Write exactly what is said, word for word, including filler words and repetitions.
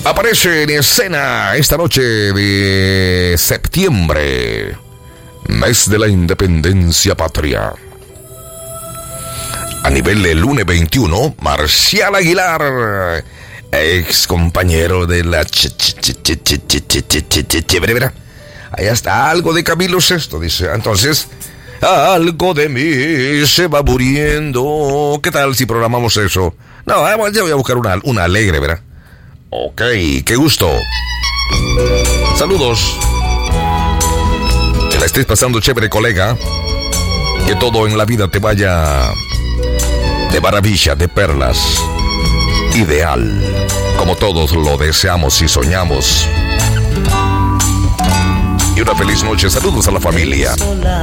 Aparece en escena esta noche de septiembre, mes de la independencia patria. A nivel del lunes veintiuno, Marcial Aguilar, ex compañero de la chévere. Ahí está, algo de Camilo Sesto, dice. Entonces, algo de mí se va muriendo. ¿Qué tal si programamos eso? No, ya voy a buscar una, una alegre, ¿verdad? Ok, qué gusto. Saludos. Que la estés pasando chévere, colega. Que todo en la vida te vaya de maravilla, de perlas. Ideal, como todos lo deseamos y soñamos. Y una feliz noche. Saludos a la familia.